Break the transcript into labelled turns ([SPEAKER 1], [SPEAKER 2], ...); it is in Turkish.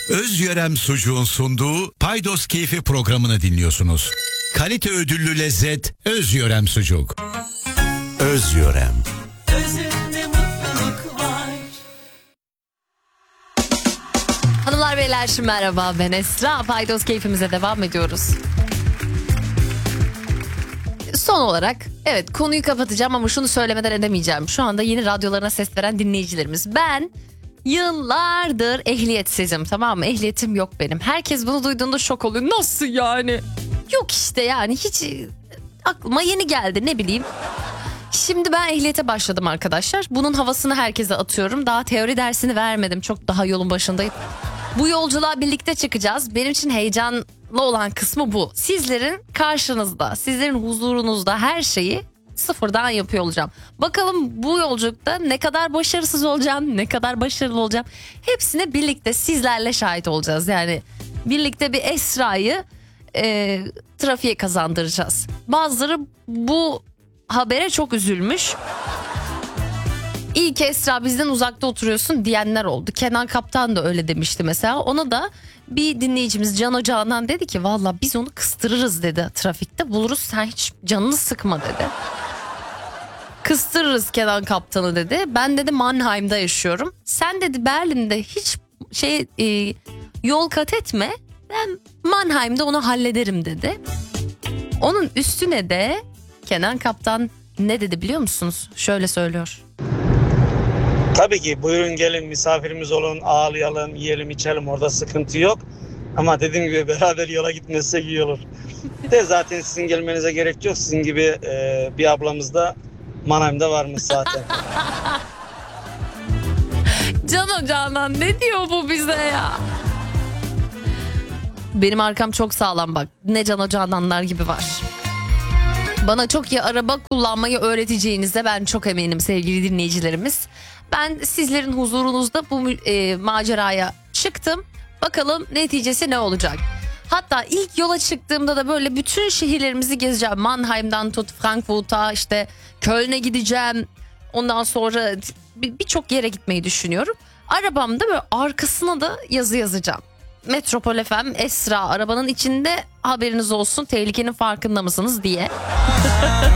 [SPEAKER 1] Özyörem Sucuğun sunduğu Paydos Keyfi programını dinliyorsunuz. Kalite ödüllü lezzet Özyörem Sucuk. Özyörem.
[SPEAKER 2] Özünde mutluluk var.
[SPEAKER 3] Hanımlar beyler merhaba, ben Esra. Paydos Keyfimize devam ediyoruz. Son olarak evet, konuyu kapatacağım ama şunu söylemeden edemeyeceğim. Şu anda yeni radyolarına ses veren dinleyicilerimiz. Ben yıllardır ehliyetsizim, tamam mı? Ehliyetim yok benim. Herkes bunu duyduğunda şok oluyor. Nasıl yani? Yok işte, yani hiç aklıma yeni geldi, ne bileyim. Şimdi ben ehliyete başladım arkadaşlar. Bunun havasını herkese atıyorum. Daha teori dersini vermedim. Çok daha yolun başındayım. Bu yolculuğa birlikte çıkacağız. Benim için heyecanlı olan kısmı bu. Sizlerin karşınızda, sizlerin huzurunuzda her şeyi sıfırdan yapıyor olacağım. Bakalım bu yolculukta ne kadar başarısız olacağım, ne kadar başarılı olacağım. Hepsine birlikte sizlerle şahit olacağız. Yani birlikte bir Esra'yı trafiğe kazandıracağız. Bazıları bu habere çok üzülmüş. İyi ki Esra bizden uzakta oturuyorsun diyenler oldu. Kenan Kaptan da öyle demişti mesela. Ona da bir dinleyicimiz Can Ocağı'ndan dedi ki valla biz onu kıstırırız dedi, trafikte buluruz, sen hiç canını sıkma dedi. Kıstırırız Kenan Kaptan'ı dedi. Ben dedi Mannheim'da yaşıyorum. Sen dedi Berlin'de hiç yol kat etme. Ben Mannheim'da onu hallederim dedi. Onun üstüne de Kenan Kaptan ne dedi biliyor musunuz? Şöyle söylüyor.
[SPEAKER 4] Tabii ki buyurun gelin misafirimiz olun, ağırlayalım, yiyelim içelim, orada sıkıntı yok. Ama dediğim gibi beraber yola gitmezsek iyi olur. De zaten sizin gelmenize gerek yok. Sizin gibi bir ablamız da Mannheim'da varmış zaten.
[SPEAKER 3] Can Ocağı'ndan ne diyor bu bize ya? Benim arkam çok sağlam bak. Ne Can Ocağı'ndanlar gibi var. Bana çok iyi araba kullanmayı öğreteceğinize ben çok eminim sevgili dinleyicilerimiz. Ben sizlerin huzurunuzda bu maceraya çıktım. Bakalım neticesi ne olacak? Hatta ilk yola çıktığımda da böyle bütün şehirlerimizi gezeceğim. Mannheim'dan tut Frankfurt'a, işte Köln'e gideceğim. Ondan sonra birçok yere gitmeyi düşünüyorum. Arabamda böyle arkasına da yazı yazacağım. Metropol FM Esra arabanın içinde, haberiniz olsun, tehlikenin farkında mısınız diye.